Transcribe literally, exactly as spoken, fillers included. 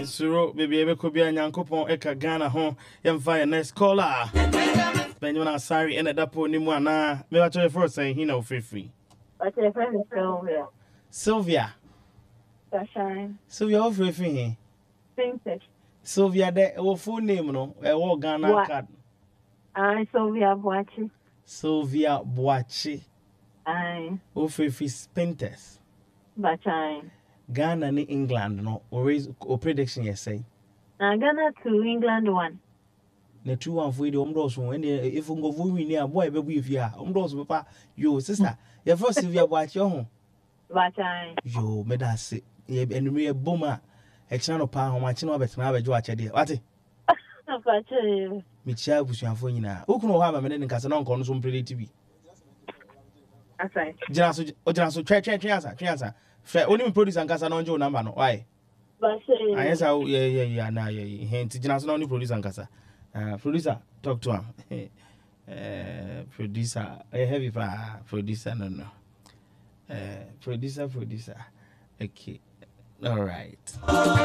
Suro baby ebe ko bia nyankopon eka Ghana ho yemfa ye next caller. Benyo sorry ene dapo ni mu ana me wa tell first say he no free free. What's your friend Sylvia? Sylvia. Sunshine. Sylvia o free free. Princess. Sylvia de wo full name no e wo Ghana what? card. I Sylvia Boachi. Sylvia Boachi. I O free free Spinters. Bachai. Ghana ni England no o raise o prediction you say. Na Ghana to England one. Na two one for the omdoso when if ngo vo win a boy be bu ifia omdoso papa yo sister your first Sylvia Boachi ho. Bachai. Yo me da se ye enumi e boma e kina no pa ho ma kina obetena abejo achede wate Bachai. me chia busuafo nyina okuno ho ama me ne nkasa na nko no so mpredict bi Asai. jina so o jina so twe twe twe asa twe asa fe oni me producer nkasa na onje o number no why Bachai. ayesa ye ye ye na ye hint jina so na oni producer nkasa uh producer talk to him uh producer eh heavy pa producer no no uh producer producer okay all right